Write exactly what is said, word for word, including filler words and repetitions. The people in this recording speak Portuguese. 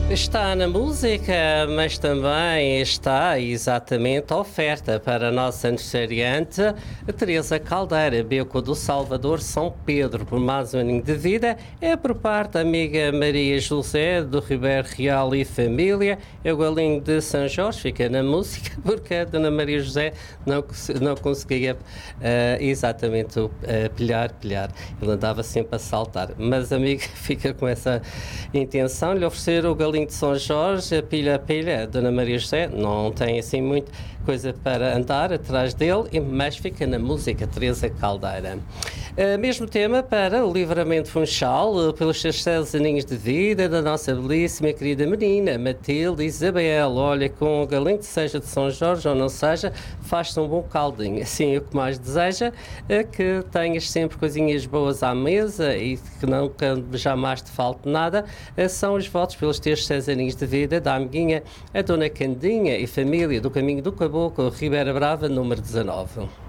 Está na música, mas também está exatamente a oferta para a nossa aniversariante, a Teresa Caldeira, Beco do Salvador, São Pedro, por mais um aninho de vida. É por parte da amiga Maria José, do Ribeiro Real e família. É o galinho de São Jorge, fica na música, porque a dona Maria José não, não conseguia uh, exatamente uh, pilhar, pilhar. Ele andava sempre a saltar. Mas a amiga fica com essa intenção de lhe oferecer o galinho de São Jorge, a pilha a pilha, a dona Maria José não tem assim muita coisa para andar atrás dele, mas fica na música Teresa Caldeira. Uh, mesmo tema para o livramento funchal, uh, pelos seus seis aninhos de vida, da nossa belíssima querida menina, Matilde Isabel. Olha, com o galinho, seja de São Jorge ou não seja, faz-se um bom caldinho. Assim, o que mais deseja é que tenhas sempre coisinhas boas à mesa e que não que jamais te falte nada. Uh, são os votos pelos teus seis aninhos de vida da amiguinha, a dona Candinha e família do Caminho do Caboclo, Ribeira Brava, número dezanove.